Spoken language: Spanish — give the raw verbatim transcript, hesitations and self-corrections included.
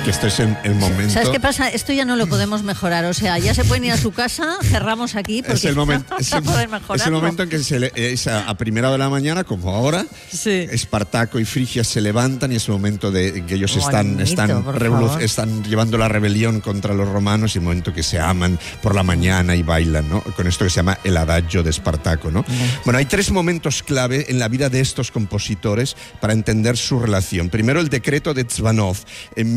que este es el, el momento... ¿Sabes qué pasa? Esto ya no lo podemos mejorar. O sea, ya se pueden ir a su casa, cerramos aquí porque es el momento, no es vamos a el, poder es el momento en que se le, es a, a primera hora de la mañana, como ahora, sí. Espartaco y Frigia se levantan y es el momento de en que ellos Bonito, están, están, revolu- están llevando la rebelión contra los romanos y el momento que se aman por la mañana y bailan, ¿no? Con esto que se llama el adagio de Espartaco, ¿no? Sí. Bueno, hay tres momentos clave en la vida de estos compositores para entender su relación. Primero, el decreto de Zvanov en